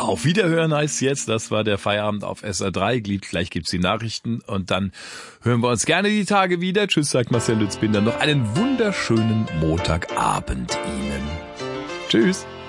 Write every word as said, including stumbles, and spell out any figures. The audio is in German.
Auf Wiederhören heißt jetzt, das war der Feierabend auf S R drei. Gleich gibt's die Nachrichten und dann hören wir uns gerne die Tage wieder. Tschüss, sagt Marcel Lützbinder. Noch einen wunderschönen Montagabend Ihnen. Tschüss.